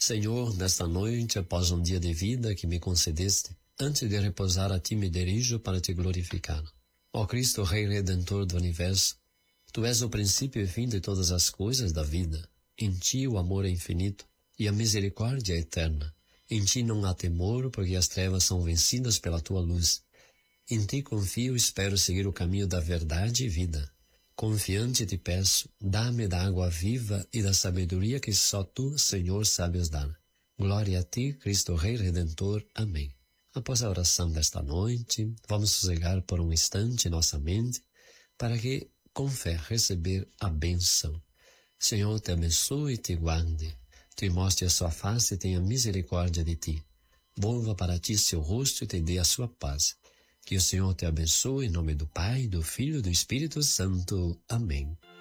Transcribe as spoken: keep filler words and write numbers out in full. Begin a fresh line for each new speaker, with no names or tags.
Senhor, nesta noite, após um dia de vida que me concedeste, antes de repousar a ti me dirijo para te glorificar. Ó Cristo, Rei Redentor do Universo, Tu és o princípio e fim de todas as coisas da vida. Em Ti o amor é infinito e a misericórdia é eterna. Em Ti não há temor, porque as trevas são vencidas pela Tua luz. Em Ti confio e espero seguir o caminho da verdade e vida. Confiante te peço, dá-me da água viva e da sabedoria que só Tu, Senhor, sabes dar. Glória a Ti, Cristo Rei Redentor. Amém. Após a oração desta noite, vamos sossegar por um instante nossa mente para que, com fé, receber a bênção. Senhor, te abençoe e te guarde. Te mostre a sua face e tenha misericórdia de ti. Volva para ti seu rosto e te dê a sua paz. Que o Senhor te abençoe em nome do Pai, do Filho e do Espírito Santo. Amém.